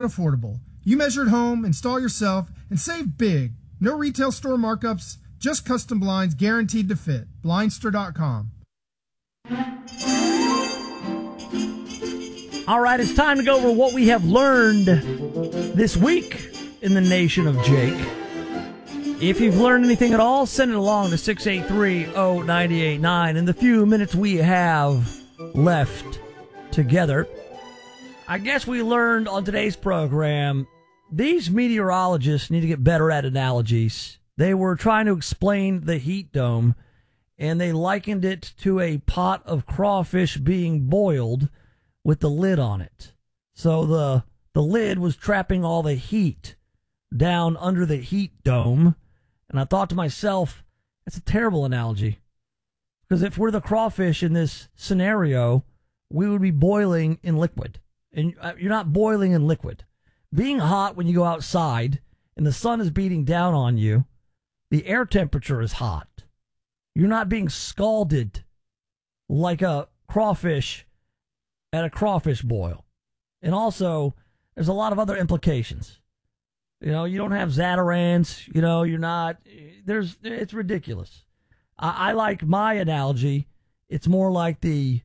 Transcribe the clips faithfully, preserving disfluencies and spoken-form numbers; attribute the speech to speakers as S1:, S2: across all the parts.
S1: affordable. You measure at home, install yourself, and save big. No retail store markups, just custom blinds guaranteed to fit. Blindster dot com.
S2: All right, it's time to go over what we have learned this week in the nation of Jake. If you've learned anything at all, send it along to six eight three, oh nine eight nine. In the few minutes we have left together, I guess we learned on today's program, these meteorologists need to get better at analogies. They were trying to explain the heat dome, and they likened it to a pot of crawfish being boiled with the lid on it. So the the lid was trapping all the heat down under the heat dome. And I thought to myself, that's a terrible analogy. Because if we're the crawfish in this scenario, we would be boiling in liquid. And you're not boiling in liquid. Being hot when you go outside and the sun is beating down on you, the air temperature is hot. You're not being scalded like a crawfish at a crawfish boil. And also, there's a lot of other implications. You know, you don't have Zatarans, you know, you're not, there's, it's ridiculous. I, I like my analogy. It's more like the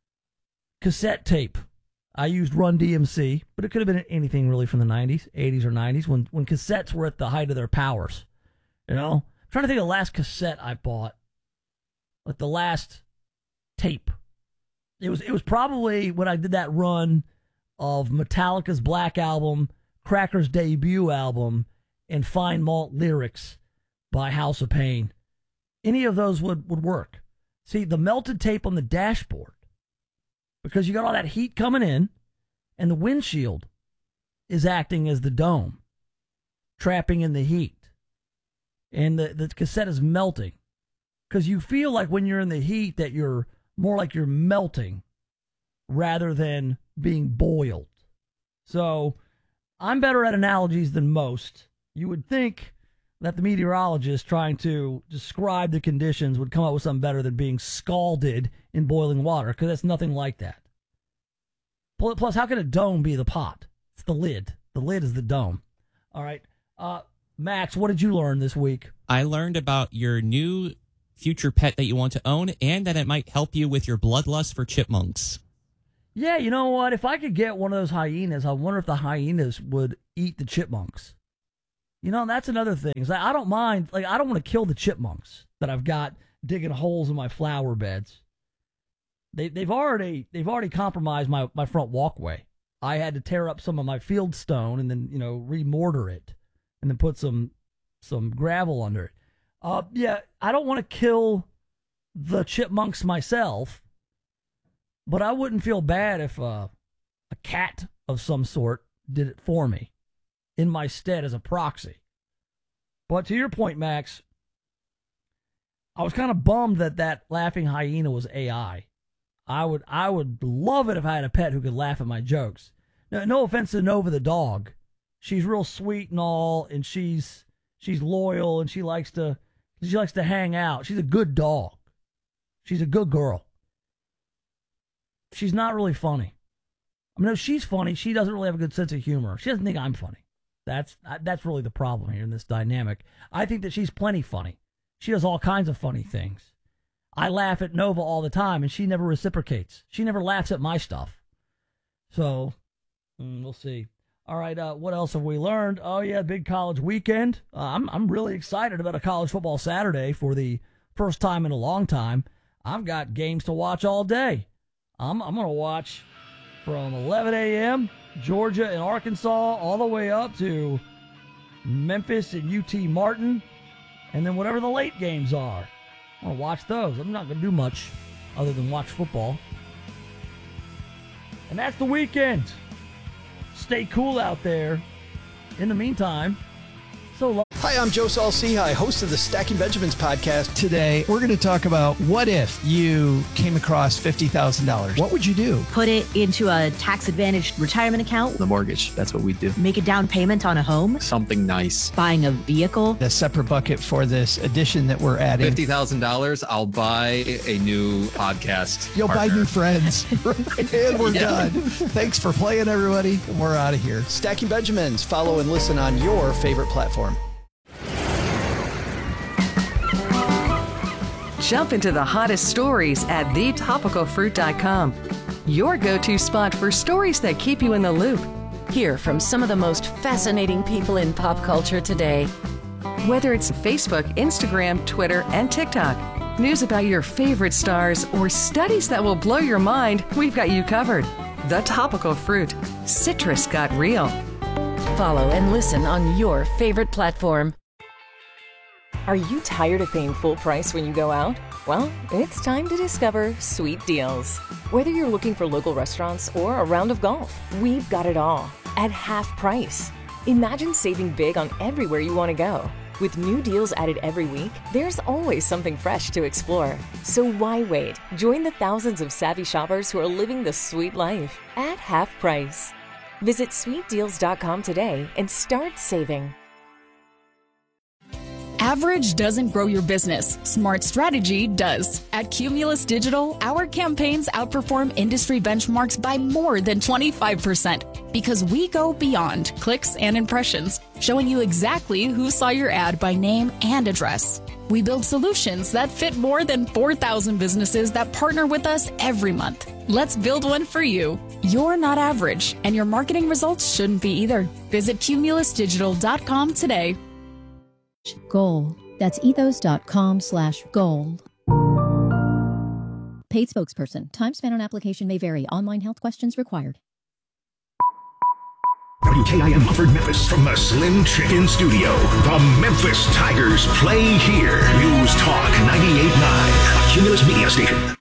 S2: cassette tape. I used Run D M C, but it could have been anything really from the nineties, eighties or nineties when, when cassettes were at the height of their powers. You know, I'm trying to think of the last cassette I bought, like the last tape. It was, it was probably when I did that run of Metallica's Black Album, Cracker's debut album, and Fine Malt Lyrics by House of Pain. Any of those would, would work. See, the melted tape on the dashboard, because you got all that heat coming in, and the windshield is acting as the dome, trapping in the heat. And the, the cassette is melting. Because you feel like when you're in the heat that you're more like you're melting rather than being boiled. So I'm better at analogies than most. You would think that the meteorologist trying to describe the conditions would come up with something better than being scalded in boiling water, because that's nothing like that. Plus, how can a dome be the pot? It's the lid. The lid is the dome. All right. Uh, Max, what did you learn this week?
S3: I learned about your new future pet that you want to own, and that it might help you with your bloodlust for chipmunks.
S2: Yeah, you know what? If I could get one of those hyenas, I wonder if the hyenas would eat the chipmunks. You know, that's another thing. Is I don't mind, like, I don't want to kill the chipmunks that I've got digging holes in my flower beds. They, they've already they've already compromised my, my front walkway. I had to tear up some of my field stone and then, you know, re-mortar it and then put some some gravel under it. Uh, yeah, I don't want to kill the chipmunks myself, but I wouldn't feel bad if uh, a cat of some sort did it for me in my stead as a proxy. But to your point, Max, I was kind of bummed that that laughing hyena was A I. I would I would love it if I had a pet who could laugh at my jokes. No, no offense to Nova the dog. She's real sweet and all, and she's she's loyal, and she likes to she likes to hang out. She's a good dog. She's a good girl. She's not really funny. I mean, no, she's funny. She doesn't really have a good sense of humor. She doesn't think I'm funny. That's that's really the problem here in this dynamic. I think that she's plenty funny. She does all kinds of funny things. I laugh at Nova all the time, and she never reciprocates. She never laughs at my stuff. So, mm, we'll see. All right, uh, what else have we learned? Oh, yeah, big college weekend. Uh, I'm I'm really excited about a college football Saturday for the first time in a long time. I've got games to watch all day. I'm I'm going to watch from eleven a.m., Georgia and Arkansas, all the way up to Memphis and U T Martin, and then whatever the late games are. I'm going to watch those. I'm not going to do much other than watch football. And that's the weekend. Stay cool out there. In the meantime, so long.
S4: Hi, Hi, I'm Joe Saul-Sehy, host of the Stacking Benjamins podcast.
S5: Today, we're going to talk about what if you came across fifty thousand dollars. What would you do?
S6: Put it into a tax-advantaged retirement account.
S7: The mortgage, that's what we do.
S6: Make a down payment on a home.
S7: Something nice.
S6: Buying a vehicle.
S5: A separate bucket for this addition that we're adding.
S7: fifty thousand dollars, I'll buy a new podcast
S5: You'll
S7: partner.
S5: buy new friends. And we're
S7: Yeah.
S5: done. Thanks for playing, everybody. We're out of here.
S4: Stacking Benjamins. Follow and listen on your favorite platform.
S8: Jump into the hottest stories at the topical fruit dot com. Your go-to spot for stories that keep you in the loop. Hear from some of the most fascinating people in pop culture today. Whether it's Facebook, Instagram, Twitter, and TikTok, news about your favorite stars, or studies that will blow your mind, we've got you covered. The Topical Fruit. Citrus got real. Follow and listen on your favorite platform.
S9: Are you tired of paying full price when you go out? Well, it's time to discover Sweet Deals. Whether you're looking for local restaurants or a round of golf, we've got it all at half price. Imagine saving big on everywhere you want to go. With new deals added every week, there's always something fresh to explore. So why wait? Join the thousands of savvy shoppers who are living the sweet life at half price. Visit sweet deals dot com today and start saving.
S10: Average doesn't grow your business. Smart strategy does. At Cumulus Digital, our campaigns outperform industry benchmarks by more than twenty-five percent because we go beyond clicks and impressions, showing you exactly who saw your ad by name and address. We build solutions that fit more than four thousand businesses that partner with us every month. Let's build one for you. You're not average, and your marketing results shouldn't be either. Visit cumulus digital dot com today.
S11: Goal. That's ethos.com slash goal. Paid spokesperson. Time spent on application may vary. Online health questions required.
S12: W K I M Mufford Memphis from the Slim Chicken Studio. The Memphis Tigers play here. News Talk ninety-eight point nine, a Cumulus Media station.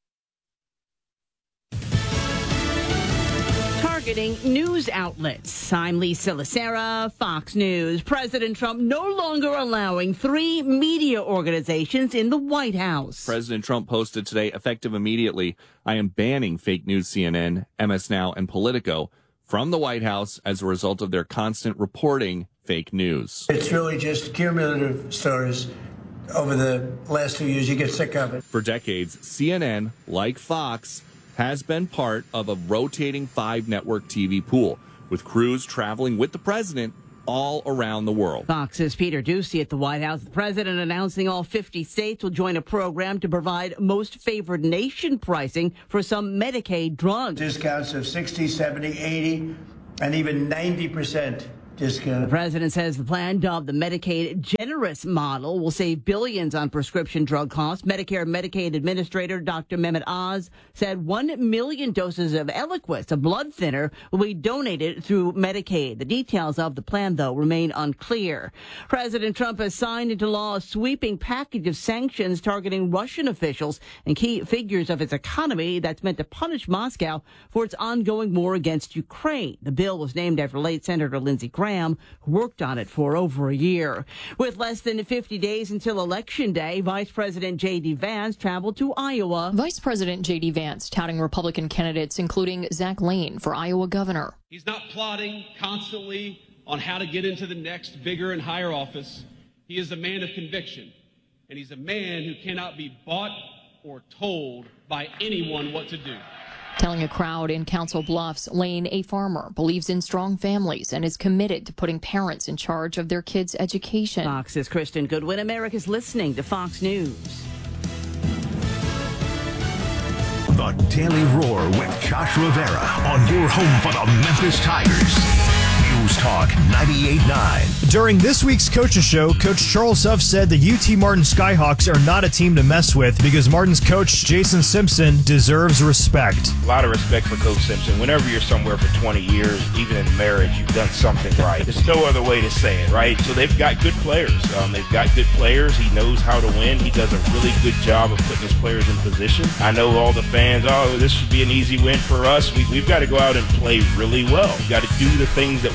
S13: Targeting news outlets. I'm Lisa Lacera, Fox News. President Trump no longer allowing three media organizations in the White House.
S14: President Trump posted today, effective immediately, I am banning fake news C N N, M S Now, and Politico from the White House as a result of their constant reporting fake news.
S15: It's really just cumulative stories. Over the last few years, you get sick of it.
S14: For decades, C N N, like Fox, has been part of a rotating five-network T V pool, with crews traveling with the president all around the world.
S13: Fox's Peter Doocy at the White House. The president announcing all fifty states will join a program to provide most favored nation pricing for some Medicaid drugs.
S15: Discounts of sixty, seventy, eighty, and even ninety percent. Discount.
S13: The president says the plan, dubbed the Medicaid Generous Model, will save billions on prescription drug costs. Medicare and Medicaid Administrator Doctor Mehmet Oz said one million doses of Eliquis, a blood thinner, will be donated through Medicaid. The details of the plan, though, remain unclear. President Trump has signed into law a sweeping package of sanctions targeting Russian officials and key figures of its economy that's meant to punish Moscow for its ongoing war against Ukraine. The bill was named after late Senator Lindsey Graham, who worked on it for over a year. With less than fifty days until Election Day, Vice President J D. Vance traveled to Iowa.
S16: Vice President J D. Vance touting Republican candidates, including Zach Lane for Iowa governor.
S17: He's not plotting constantly on how to get into the next bigger and higher office. He is a man of conviction, and he's a man who cannot be bought or told by anyone what to do.
S16: Telling a crowd in Council Bluffs, Lane, a farmer, believes in strong families and is committed to putting parents in charge of their kids' education.
S13: Fox's Kristen Goodwin. America's listening to Fox News.
S12: The Daily Roar with Josh Rivera on your home for the Memphis Tigers. News Talk ninety-eight point nine.
S18: During this week's Coaches Show, Coach Charles Huff said the U T Martin Skyhawks are not a team to mess with because Martin's coach, Jason Simpson, deserves respect.
S19: A lot of respect for Coach Simpson. Whenever you're somewhere for twenty years, even in marriage, you've done something right. There's no other way to say it, right? So they've got good players. Um, they've got good players. He knows how to win. He does a really good job of putting his players in position. I know all the fans, oh, this should be an easy win for us. We, we've got to go out and play really well. We've got to do the things that we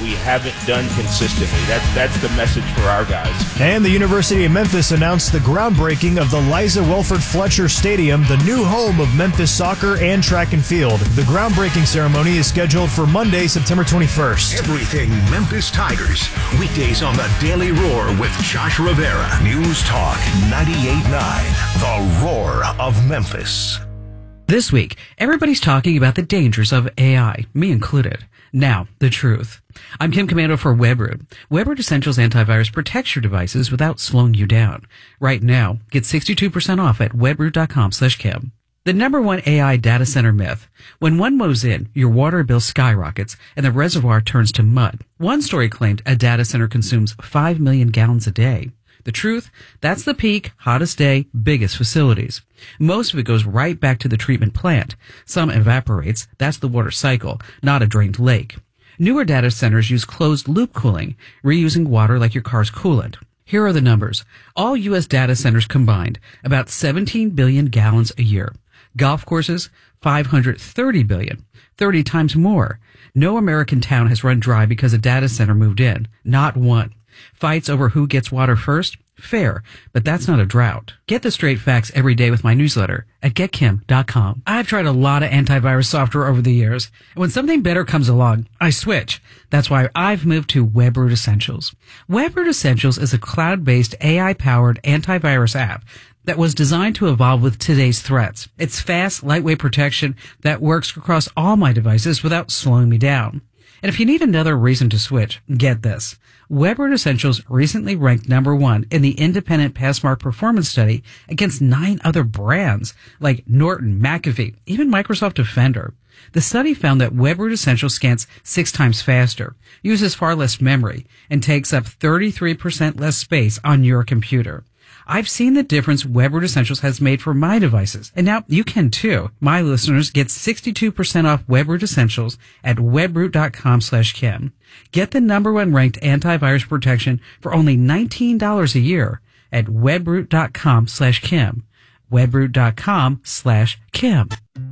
S19: we haven't done consistently. That's that's the message for our guys.
S18: And the University of Memphis announced the groundbreaking of the Liza Welford Fletcher Stadium, the new home of Memphis soccer and track and field. The groundbreaking ceremony is scheduled for Monday, September twenty-first.
S12: Everything Memphis Tigers. Weekdays on the Daily Roar with Josh Rivera. News Talk ninety-eight point nine. The Roar of Memphis.
S20: This week, everybody's talking about the dangers of A I, me included. Now, the truth. I'm Kim Commando for WebRoot. WebRoot Essentials Antivirus protects your devices without slowing you down. Right now, get sixty-two percent off at webroot.com slash Kim. The number one A I data center myth. When one moves in, your water bill skyrockets and the reservoir turns to mud. One story claimed a data center consumes five million gallons a day. The truth? That's the peak, hottest day, biggest facilities. Most of it goes right back to the treatment plant. Some evaporates. That's the water cycle, not a drained lake. Newer data centers use closed-loop cooling, reusing water like your car's coolant. Here are the numbers. All U S data centers combined, about seventeen billion gallons a year. Golf courses, five hundred thirty billion, thirty times more. No American town has run dry because a data center moved in. Not one. Fights over who gets water first? Fair, but that's not a drought. Get the straight facts every day with my newsletter at get kim dot com. I've tried a lot of antivirus software over the years, and when something better comes along, I switch. That's why I've moved to WebRoot Essentials. WebRoot Essentials is a cloud-based A I-powered antivirus app that was designed to evolve with today's threats. It's fast, lightweight protection that works across all my devices without slowing me down. And if you need another reason to switch, get this. WebRoot Essentials recently ranked number one in the independent Passmark performance study against nine other brands like Norton, McAfee, even Microsoft Defender. The study found that WebRoot Essentials scans six times faster, uses far less memory, and takes up thirty-three percent less space on your computer. I've seen the difference WebRoot Essentials has made for my devices, and now you can too. My listeners get sixty-two percent off WebRoot Essentials at webroot.com slash Kim. Get the number one ranked antivirus protection for only nineteen dollars a year at webroot.com slash Kim. webroot.com slash Kim.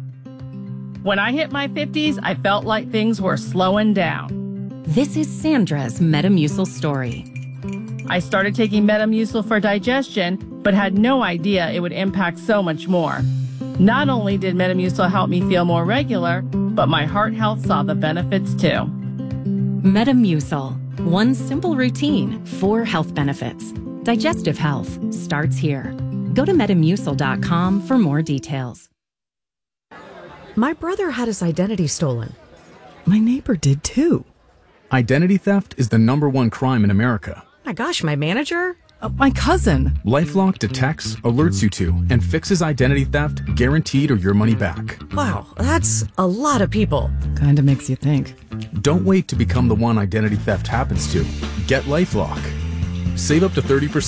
S21: When I hit my fifties, I felt like things were slowing down.
S22: This is Sandra's Metamucil story.
S21: I started taking Metamucil for digestion, but had no idea it would impact so much more. Not only did Metamucil help me feel more regular, but my heart health saw the benefits too.
S22: Metamucil. One simple routine, four health benefits. Digestive health starts here. Go to metamucil dot com for more details.
S23: My brother had his identity stolen. My neighbor did too.
S24: Identity theft is the number one crime in America.
S23: My gosh, my manager?
S21: Uh, my cousin.
S24: LifeLock detects, alerts you to, and fixes identity theft guaranteed or your money back.
S23: Wow, that's a lot of people.
S21: Kinda makes you think.
S24: Don't wait to become the one identity theft happens to. Get LifeLock. Save up to thirty percent